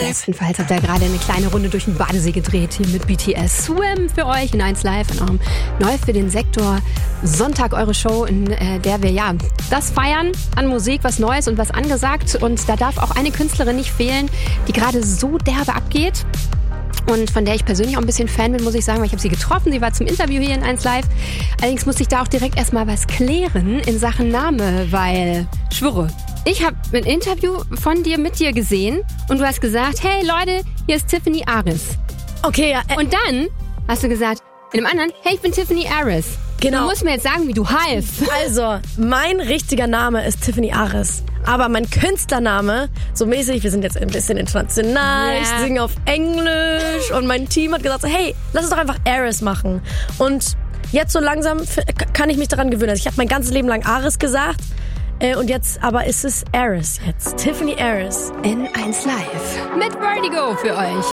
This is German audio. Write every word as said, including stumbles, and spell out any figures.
Live. Bestenfalls habt ihr gerade eine kleine Runde durch den Badesee gedreht hier mit B T S. Swim für euch in eins Live in eurem Neu für den Sektor Sonntag, eure Show, in äh, der wir ja das feiern an Musik, was Neues und was angesagt. Und da darf auch eine Künstlerin nicht fehlen, die gerade so derbe abgeht. Und von der ich persönlich auch ein bisschen Fan bin, muss ich sagen, weil ich habe sie getroffen. Sie war zum Interview hier in eins Live. Allerdings musste ich da auch direkt erstmal was klären in Sachen Name, weil, schwöre, ich habe ein Interview von dir mit dir gesehen und du hast gesagt, hey Leute, hier ist Tiffany Aris. Okay, ja. Äh, und dann hast du gesagt, in dem anderen, hey, ich bin Tiffany Aris. Genau. Du musst mir jetzt sagen, wie du heißt. Also, mein richtiger Name ist Tiffany Aris. Aber mein Künstlername, so mäßig, wir sind jetzt ein bisschen international, Ja. ich singe auf Englisch und mein Team hat gesagt, so, hey, lass uns doch einfach Aris machen. Und jetzt so langsam f- kann ich mich daran gewöhnen. Also ich habe mein ganzes Leben lang Aris gesagt äh, und jetzt aber ist es Aris jetzt. Tiffany Aris. In eins Live mit Vertigo für euch.